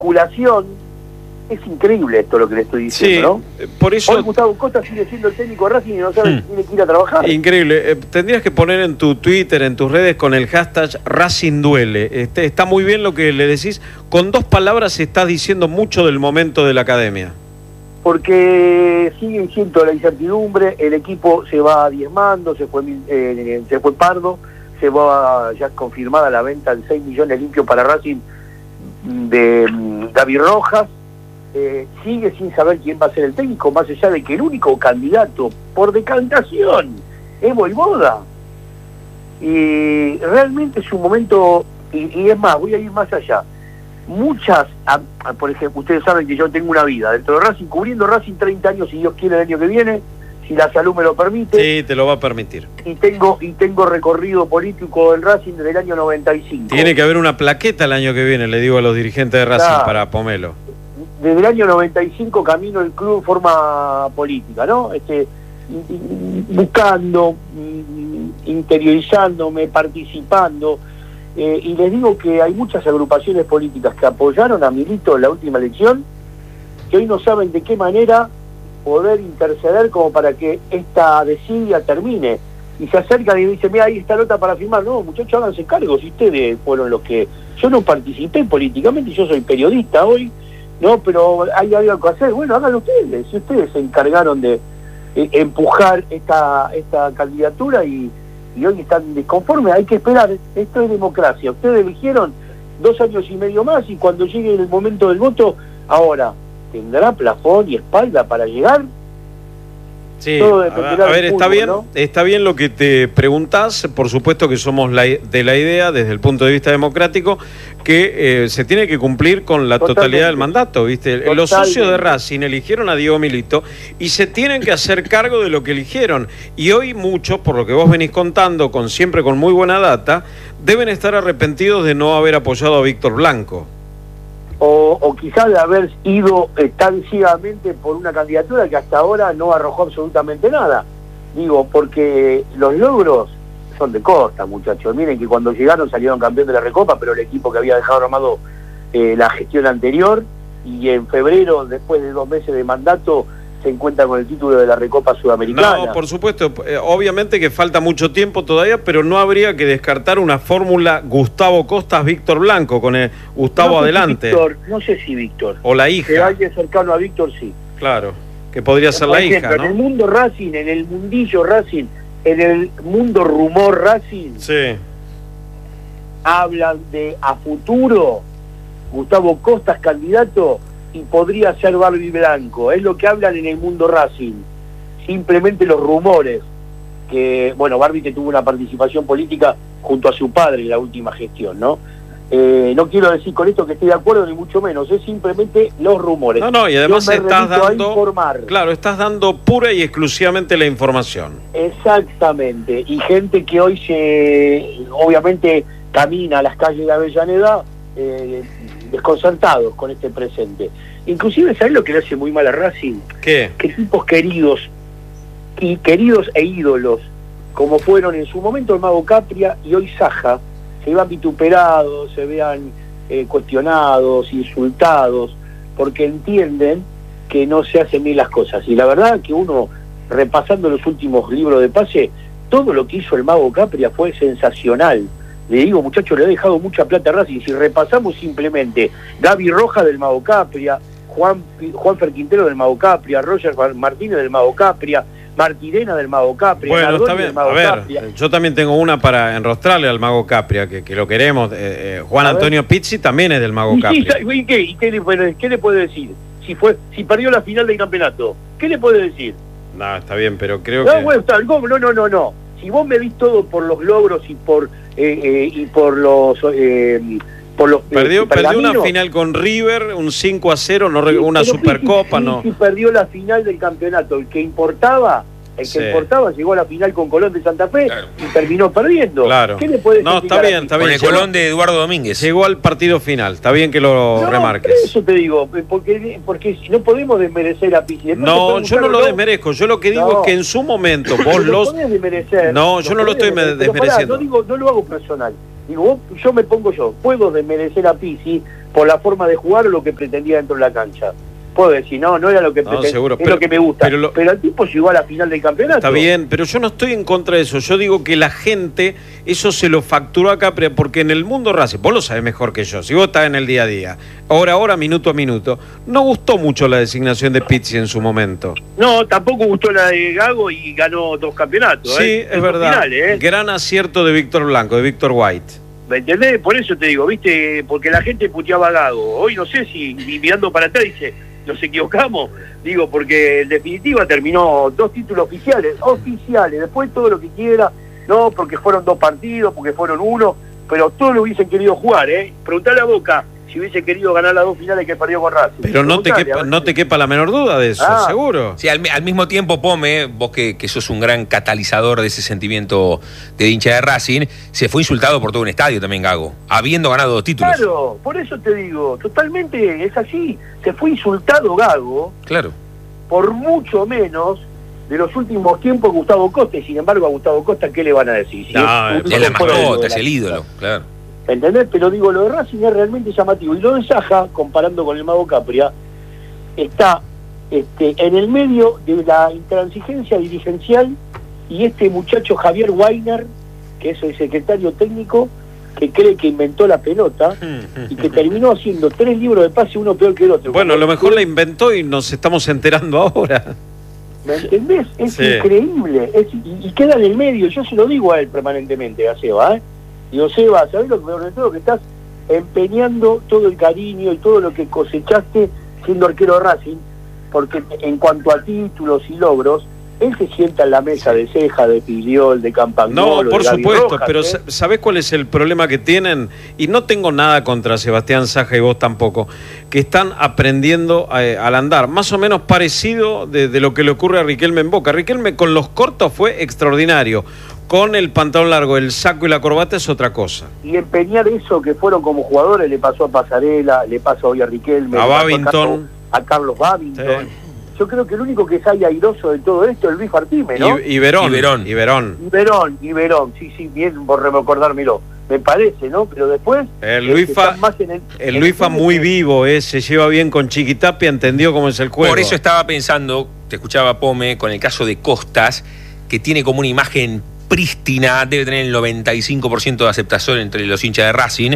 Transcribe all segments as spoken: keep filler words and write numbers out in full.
especulación. Es increíble esto lo que le estoy diciendo, sí, ¿no? Por eso... Hoy Gustavo Costa sigue siendo el técnico de Racing y no sabe hmm. si tiene que ir a trabajar. Increíble. Eh, tendrías que poner en tu Twitter, en tus redes, con el hashtag Racing Duele. Este, está muy bien lo que le decís. Con dos palabras estás diciendo mucho del momento de la academia. Porque sigue siendo la incertidumbre, el equipo se va diezmando, se fue eh, se fue Pardo, se va ya confirmada la venta de seis millones limpios para Racing de um, David Rojas. Eh, sigue sin saber quién va a ser el técnico, más allá de que el único candidato por decantación es Vojvoda. Y realmente es un momento, y, y es más, voy a ir más allá. Muchas, a, a, por ejemplo, ustedes saben que yo tengo una vida dentro de Racing, cubriendo Racing treinta años, si Dios quiere, el año que viene, si la salud me lo permite. Sí, te lo va a permitir. Y tengo y tengo recorrido político en Racing desde el año noventa y cinco. Tiene que haber una plaqueta el año que viene, le digo a los dirigentes de Racing, claro, para Pomelo. Desde el año noventa y cinco camino el club en forma política, ¿no? Este, buscando, interiorizándome, participando. Eh, y les digo que hay muchas agrupaciones políticas que apoyaron a Milito en la última elección, que hoy no saben de qué manera poder interceder como para que esta desidia termine. Y se acercan y dicen, mira, ahí está nota para firmar. No, muchachos, háganse cargo, si ustedes fueron los que... Yo no participé políticamente, yo soy periodista hoy, no, pero hay algo que hacer. Bueno, háganlo ustedes, si ustedes se encargaron de eh, empujar esta esta candidatura y, y hoy están desconformes, hay que esperar, esto es democracia. Ustedes eligieron dos años y medio más y cuando llegue el momento del voto, ahora, ¿tendrá plafón y espalda para llegar? Sí, a, a ver, está bien, ¿no? Está bien lo que te preguntás, por supuesto que somos la, de la idea, desde el punto de vista democrático, que eh, se tiene que cumplir con la Totalmente. totalidad del mandato, ¿viste? Totalmente. Los socios de Racing eligieron a Diego Milito y se tienen que hacer cargo de lo que eligieron. Y hoy muchos, por lo que vos venís contando, con siempre con muy buena data, deben estar arrepentidos de no haber apoyado a Víctor Blanco. O, o quizás de haber ido eh, tan ciegamente por una candidatura que hasta ahora no arrojó absolutamente nada. Digo, porque los logros son de Costa, muchachos. Miren que cuando llegaron salieron campeón de la Recopa, pero el equipo que había dejado armado eh, la gestión anterior, y en febrero, después de dos meses de mandato, se encuentra con el título de la Recopa Sudamericana. No, por supuesto, eh, obviamente que falta mucho tiempo todavía, pero no habría que descartar una fórmula Gustavo Costas-Víctor Blanco, con el Gustavo no adelante. Si Víctor, no sé si Víctor. O la hija. Que alguien cercano a Víctor, sí. Claro, que podría ser la hija, ¿no? En el mundo Racing, en el mundillo Racing, en el mundo rumor Racing, sí, hablan de a futuro Gustavo Costas candidato y podría ser Barbie Blanco. Es lo que hablan en el mundo Racing. Simplemente los rumores. Que, bueno, Barbie que tuvo una participación política junto a su padre en la última gestión, ¿no? Eh, no quiero decir con esto que estoy de acuerdo, ni mucho menos. Es simplemente los rumores. No, no, y además estás dando... Claro, estás dando pura y exclusivamente la información. Exactamente. Y gente que hoy se... obviamente camina a las calles de Avellaneda... Eh, desconcertados con este presente. Inclusive, ¿sabés lo que le hace muy mal a Racing? ¿Qué? Que tipos queridos, y queridos e ídolos, como fueron en su momento el Mago Capria y hoy Saja, se vean vituperados, se vean eh, cuestionados, insultados, porque entienden que no se hacen bien las cosas. Y la verdad que uno, repasando los últimos libros de pase, todo lo que hizo el Mago Capria fue sensacional. Le digo, muchachos, le ha dejado mucha plata a Racing. Si repasamos simplemente Gaby Roja del Mago Capria, Juan Juanfer Quintero del Mago Capria, Roger Martínez del Mago Capria, Martirena del Mago Capria, bueno, Nardoni está bien. del Mago a ver, Capria. Yo también tengo una para enrostrarle al Mago Capria, que, que lo queremos. Eh, eh, Juan Antonio Pizzi también es del Mago ¿Y Capria. Sí, ¿Y, qué, y qué, le, qué le puede decir? Si fue si perdió la final del campeonato, ¿qué le puede decir? No, está bien, pero creo no, que... Bueno, está, no, no, no, no. Si vos me vís todo por los logros y por eh, eh, y por los eh, por los perdió eh, perdió una final con River, un cinco a cero, no sí, una Supercopa, sí, no. Sí, perdió la final del campeonato, el que importaba, el que sí. importaba llegó a la final con Colón de Santa Fe, claro, y terminó perdiendo. Claro. ¿Qué le puede No, está bien, está bien. Con el llegó, Colón de Eduardo Domínguez. Llegó al partido final, está bien que lo no, remarques. Eso te digo, porque porque si no podemos desmerecer a Pizzi. No, yo no lo no. desmerezco, yo lo que digo no. es que en su momento vos no los... No, yo no lo estoy desmereciendo. Pará, no, digo, no lo hago personal. Digo, vos, yo me pongo yo, puedo desmerecer a Pizzi por la forma de jugar o lo que pretendía dentro de la cancha. Puedo decir, no, no era lo que, no, pretendía, seguro, es pero, lo que me gusta, pero, lo, pero el tipo llegó a la final del campeonato. Está bien, pero yo no estoy en contra de eso. Yo digo que la gente, eso se lo facturó acá, porque en el mundo Racing, vos lo sabés mejor que yo, si vos estás en el día a día, hora a hora, minuto a minuto, no gustó mucho la designación de Pizzi en su momento. No, tampoco gustó la de Gago y ganó dos campeonatos. Sí, ¿eh? es verdad. Finales, ¿eh? Gran acierto de Víctor Blanco, de Víctor White. ¿Me entendés? Por eso te digo, ¿viste? Porque la gente puteaba a Gago. Hoy no sé si mirando para atrás dice, nos equivocamos. Digo, porque en definitiva terminó dos títulos oficiales, oficiales, después todo lo que quiera, no, porque fueron dos partidos, porque fueron uno, pero todos lo hubiesen querido jugar, ¿eh? Preguntale a Boca si hubiese querido ganar las dos finales que perdió con Racing. Pero no te, quepa, no te quepa la menor duda de eso, ah. seguro. Sí, al, al mismo tiempo, Pome, vos que, que sos un gran catalizador de ese sentimiento de hincha de Racing, se fue insultado por todo un estadio también, Gago, habiendo ganado dos títulos. Claro, por eso te digo, totalmente es así. Se fue insultado Gago, claro, por mucho menos de los últimos tiempos Gustavo Costa, y sin embargo a Gustavo Costa, ¿qué le van a decir? Si no, es, es la mascota, es el ídolo, claro. ¿Entendés? Pero digo, lo de Racing es realmente llamativo. Y lo de Saja, comparando con el Mago Capria, está este, en el medio de la intransigencia dirigencial y este muchacho Javier Weiner, que es el secretario técnico, que cree que inventó la pelota y que terminó haciendo tres libros de pase, uno peor que el otro. Bueno, a lo mejor la inventó y nos estamos enterando ahora. ¿Me entendés? Es sí. increíble. Es, y, y queda en el medio. Yo se lo digo a él permanentemente, a Seba, ¿eh? Digo, Seba, ¿sabés lo que peor de todo? Que estás empeñando todo el cariño y todo lo que cosechaste siendo arquero de Racing, porque en cuanto a títulos y logros, él se sienta en la mesa de Ceja, de Piliol, de Campagnolo. No, por de Gaby supuesto, Rojas, pero ¿eh? ¿sabés cuál es el problema que tienen? Y no tengo nada contra Sebastián Saja y vos tampoco, que están aprendiendo a, al andar, más o menos parecido de, de lo que le ocurre a Riquelme en Boca. Riquelme con los cortos fue extraordinario. Con el pantalón largo, el saco y la corbata es otra cosa. Y empeñar eso que fueron como jugadores, le pasó a Pasarela, le pasó hoy a Riquelme, a le Babington, a, a Carlos Babington. Sí. Yo creo que el único que sale airoso de todo esto es Luis Fartime, ¿no? Y, y Verón. Y Verón. Y Verón. Y Verón, y Verón. Sí, sí, bien por recordármelo. Me parece, ¿no? Pero después... El Luisfa, el, el, el Luisfa muy que... vivo, ¿eh? Se lleva bien con Chiquitapia, entendió cómo es el juego. Por eso estaba pensando, te escuchaba Pome, con el caso de Costas, que tiene como una imagen prístina, debe tener el noventa y cinco por ciento de aceptación entre los hinchas de Racing,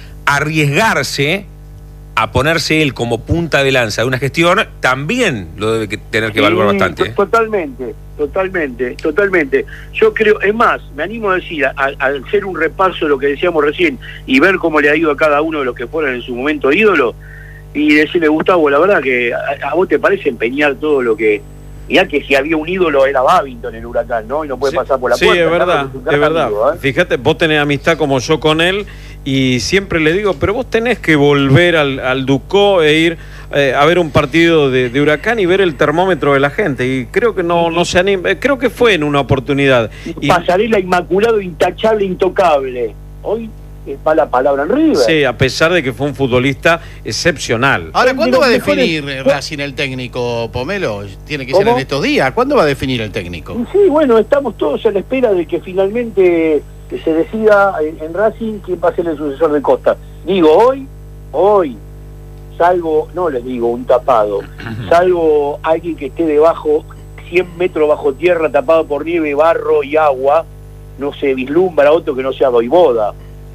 arriesgarse a ponerse él como punta de lanza de una gestión, también lo debe tener que evaluar sí, bastante. Totalmente, totalmente, totalmente. Yo creo, es más, me animo a decir, al, al hacer un repaso de lo que decíamos recién y ver cómo le ha ido a cada uno de los que fueron en su momento ídolo, y decirle, Gustavo, la verdad que a, a vos te parece empeñar todo lo que... Ya que si había un ídolo era Babington en el Huracán, ¿no? Y no puede sí, pasar por la sí, puerta. Sí, es verdad, es verdad. Amigo, ¿eh? Fíjate, vos tenés amistad como yo con él y siempre le digo, pero vos tenés que volver al, al Ducó e ir eh, a ver un partido de, de Huracán y ver el termómetro de la gente. Y creo que no, no se anima, creo que fue en una oportunidad. Y Pasarela inmaculado, intachable, intocable. Hoy va la palabra en River. Sí, a pesar de que fue un futbolista excepcional. Ahora, ¿cuándo va a definir Racing el técnico, Pomelo? Tiene que ¿Cómo? ser en estos días. ¿Cuándo va a definir el técnico? Sí, bueno, estamos todos a la espera de que finalmente se decida en, en Racing quién va a ser el sucesor de Costa. Digo, hoy, hoy, salvo, no les digo un tapado, salvo alguien que esté debajo, cien metros bajo tierra, tapado por nieve, barro y agua, no se vislumbra otro que no sea Voivoda.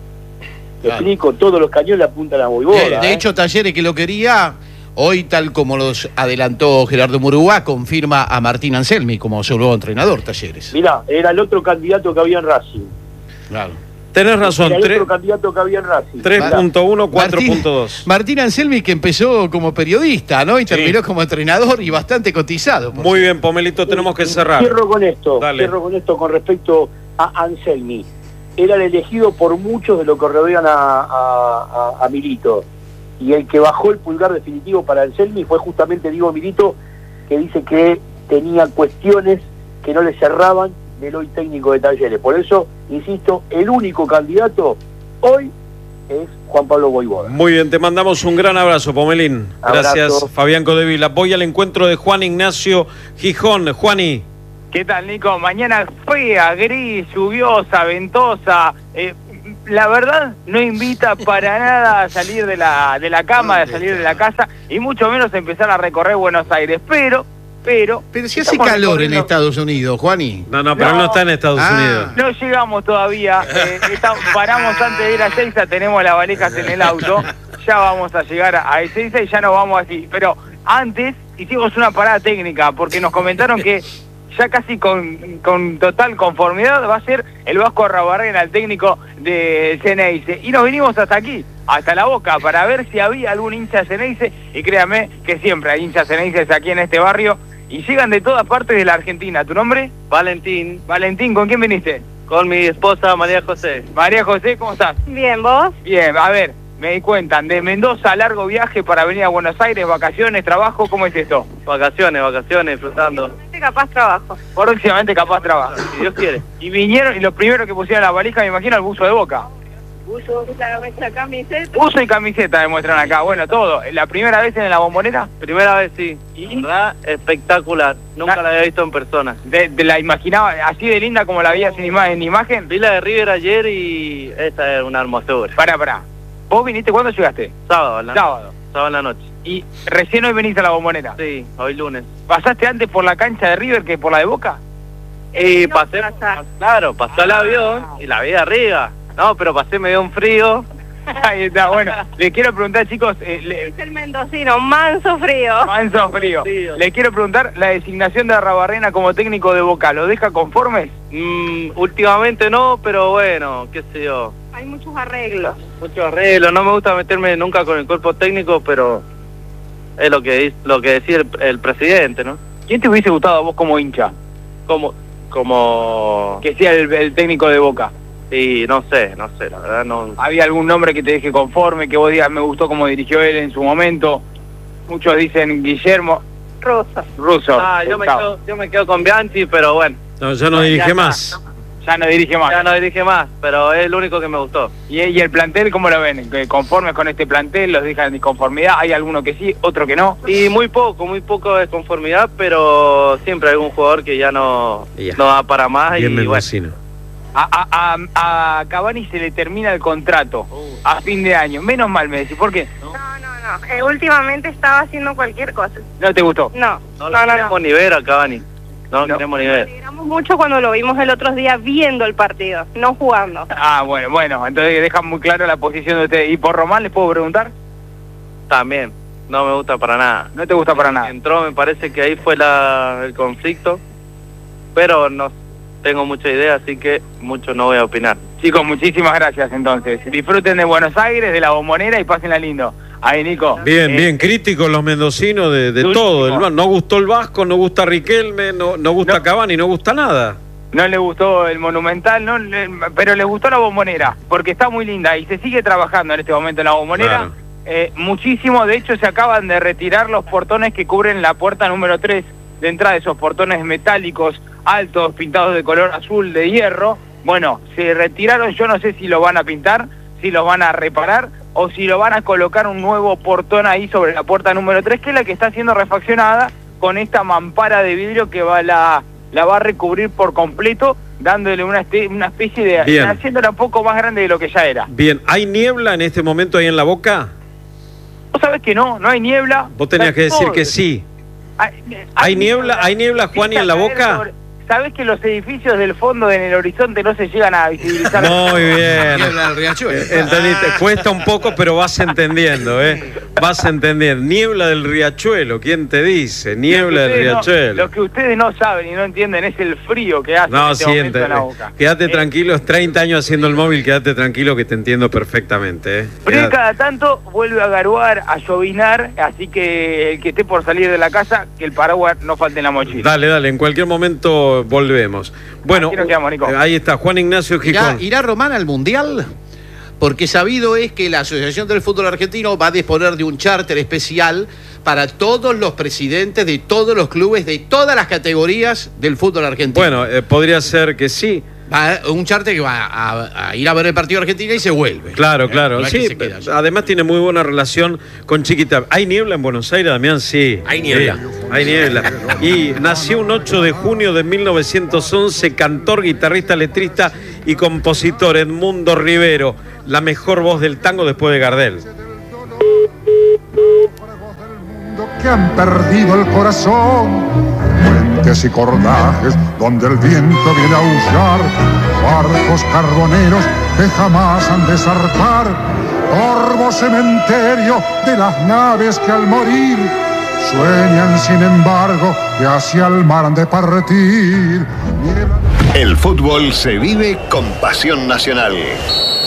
Te claro. explico, todos los cañones apuntan a Voivoda. De, de ¿eh? hecho, Talleres, que lo quería, hoy, tal como los adelantó Gerardo Murúa, confirma a Martín Anselmi como su nuevo entrenador, Talleres. Mirá, era el otro candidato que había en Racing. Claro. Tenés razón. Era el otro candidato que había en Racing. tres punto uno, cuatro punto dos. Martín, Martín Anselmi, que empezó como periodista, ¿no? Y sí. terminó como entrenador y bastante cotizado. Muy cierto. bien, Pomelito, tenemos que cerrar. Cierro con esto, Dale. cierro con esto con respecto a Anselmi. Era el elegido por muchos de los que rodean a, a, a, a Milito. Y el que bajó el pulgar definitivo para Anselmi fue justamente Diego Milito, que dice que tenía cuestiones que no le cerraban del hoy técnico de Talleres. Por eso, insisto, el único candidato hoy es Juan Pablo Voivoda. Muy bien, te mandamos un gran abrazo, Pomelín. Gracias, abrazo. Fabián Codevila. Voy al encuentro de Juan Ignacio Gijón. Juani. ¿Qué tal, Nico? Mañana fea, gris, lluviosa, ventosa. Eh, la verdad no invita para nada a salir de la, de la cama, a salir de la casa, y mucho menos empezar a recorrer Buenos Aires, pero... Pero, pero si hace calor en Estados Unidos, Juani. No, no, pero no, no está en Estados ah. Unidos. No llegamos todavía. Eh, estamos, paramos antes de ir a Ezeiza, tenemos las valijas en el auto. Ya vamos a llegar a Ezeiza y ya nos vamos así. Pero antes hicimos una parada técnica porque nos comentaron que ya casi con, con total conformidad va a ser el Vasco Arrabarrena, el técnico de Ceneice. Y nos vinimos hasta aquí, hasta La Boca, para ver si había algún hincha Ceneice. Y créame que siempre hay hinchas Ceneices aquí en este barrio. Y llegan de todas partes de la Argentina. ¿Tu nombre? Valentín. Valentín, ¿con quién viniste? Con mi esposa María José. María José, ¿cómo estás? Bien, ¿vos? Bien, a ver, me cuentan, de Mendoza, largo viaje para venir a Buenos Aires, vacaciones, trabajo, ¿cómo es esto? Vacaciones, vacaciones, disfrutando. Próximamente capaz trabajo. Próximamente capaz trabajo, si Dios quiere. Y vinieron, y lo primero que pusieron en la valija, me imagino, el buzo de Boca. Buzo, la camiseta. Buzo y camiseta demuestran acá, bueno, todo. ¿La primera vez en la Bombonera? Primera vez, sí. ¿Y? ¿Verdad? Espectacular. Nunca la, la había visto en persona. ¿Te, te la imaginaba así de linda como la veías en, ima en imagen? Vi la de River ayer y esta es una hermosura. Pará, pará. ¿Vos viniste cuándo llegaste? Sábado, en la Sábado. Noche. Sábado en la noche. ¿Y recién hoy veniste a la Bombonera? Sí, hoy lunes. ¿Pasaste antes por la cancha de River que por la de Boca? Eh, no pasé, pasa. Claro, pasó el avión y la vi de arriba. No, pero pasé, me dio un frío. Ahí está, bueno. Les quiero preguntar, chicos... Eh, le... Es el mendocino, manso frío. Manso frío. Sí, les quiero preguntar, la designación de Arrabarrena como técnico de Boca, ¿lo deja conformes? Mm, últimamente no, pero bueno, qué sé yo. Hay muchos arreglos. Muchos arreglos, no me gusta meterme nunca con el cuerpo técnico, pero es lo que, lo que decía el, el presidente, ¿no? ¿Quién te hubiese gustado a vos como hincha? Como... como... Que sea el, el técnico de Boca. Sí, no sé, no sé, la verdad no... ¿Había algún nombre que te deje conforme, que vos digas, me gustó como dirigió él en su momento? Muchos dicen Guillermo... Russo. Russo. Ah, yo me, quedo, yo me quedo con Bianchi, pero bueno. No, ya no dirige ya más. Ya no dirige más. Ya no dirige más, pero es el único que me gustó. ¿Y, y el plantel cómo lo ven? ¿Conformes con este plantel? ¿Los dejan de conformidad? ¿Hay alguno que sí, otro que no? Y muy poco, muy poco de conformidad, pero siempre hay algún jugador que ya no, ya. no da para más. Bien y mendocino. Bueno. A, a, a Cavani se le termina el contrato uh. a fin de año. Menos mal, me decís. ¿Por qué? No, no, no. Eh, últimamente estaba haciendo cualquier cosa. ¿No te gustó? No. No, no, no queremos no. ni ver a Cavani. No, no queremos ni ver. Nos alegramos mucho cuando lo vimos el otro día viendo el partido, no jugando. Ah, bueno, bueno. Entonces dejan muy claro la posición de usted. ¿Y por Román les puedo preguntar? También. No me gusta para nada. ¿No te gusta para nada? Entró, me parece que ahí fue la, el conflicto. Pero no tengo mucha idea, así que mucho no voy a opinar. Chicos, muchísimas gracias entonces. Disfruten de Buenos Aires, de la Bombonera y pásenla lindo. Ahí, Nico. Bien, eh, bien, críticos los mendocinos de, de todo. El, no gustó el Vasco, no gusta Riquelme, no, no gusta no, Cavani, no gusta nada. No le gustó el Monumental, no, le, pero le gustó la Bombonera, porque está muy linda y se sigue trabajando en este momento en la Bombonera. Claro. Eh, muchísimo, de hecho se acaban de retirar los portones que cubren la puerta número tres de entrada, esos portones metálicos altos, pintados de color azul de hierro. Bueno, se retiraron, yo no sé si lo van a pintar, si lo van a reparar o si lo van a colocar un nuevo portón ahí sobre la puerta número tres, que es la que está siendo refaccionada con esta mampara de vidrio que va la, la va a recubrir por completo, dándole una, una especie de... Bien. Haciéndola un poco más grande de lo que ya era. Bien, ¿hay niebla en este momento ahí en La Boca? Vos sabés que no, no hay niebla. Vos tenías que decir que sí. Hay, hay, ¿Hay niebla, ¿hay niebla, Juan, y en La Boca? Sobre... ¿Sabés que los edificios del fondo en el horizonte no se llegan a visibilizar? Muy bien. Niebla del riachuelo. Entendiste, cuesta un poco, pero vas entendiendo, ¿eh? Vas entendiendo. Niebla del riachuelo, ¿quién te dice? Niebla del riachuelo. No, lo que ustedes no saben y no entienden es el frío que hace no, en este sí, momento en La Boca. Quédate eh, tranquilo, treinta años haciendo el móvil, quédate tranquilo que te entiendo perfectamente, ¿eh? Pero Quédate. Cada tanto vuelve a garuar, a llovinar, así que el que esté por salir de la casa, que el paraguas no falte en la mochila. Dale, dale, en cualquier momento volvemos. Bueno, quedamos, Nico. Ahí está, Juan Ignacio Gijón. ¿Irá, ¿Irá Román al Mundial? Porque sabido es que la Asociación del Fútbol Argentino va a disponer de un charter especial para todos los presidentes de todos los clubes, de todas las categorías del fútbol argentino. Bueno, eh, podría ser que sí. Va un charter que va a, a ir a ver el partido de Argentina y se vuelve. Claro, claro. No es sí, además tiene muy buena relación con Chiquita. ¿Hay niebla en Buenos Aires, Damián? Sí. Hay niebla. Sí, hay niebla. Y nació un ocho de junio de mil novecientos once, cantor, guitarrista, letrista y compositor Edmundo Rivero, la mejor voz del tango después de Gardel. Que han perdido el corazón, puentes y cordajes donde el viento viene a aullar, barcos carboneros que jamás han de zarpar, torvo cementerio de las naves que al morir sueñan sin embargo que hacia el mar han de partir. El fútbol se vive con pasión nacional.